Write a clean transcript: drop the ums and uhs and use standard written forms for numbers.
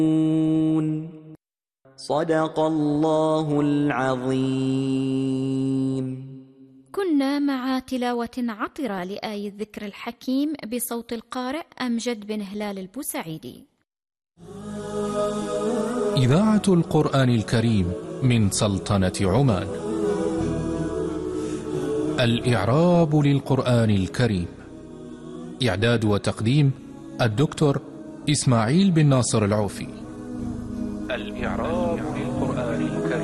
صدق الله العظيم. كنا مع تلاوة عطرة لآية الذكر الحكيم بصوت القارئ أمجد بن هلال البوسعيدي. إذاعة القرآن الكريم من سلطنة عمان. الإعراب للقرآن الكريم. إعداد وتقديم الدكتور إسماعيل بن ناصر العوفي. الإعراب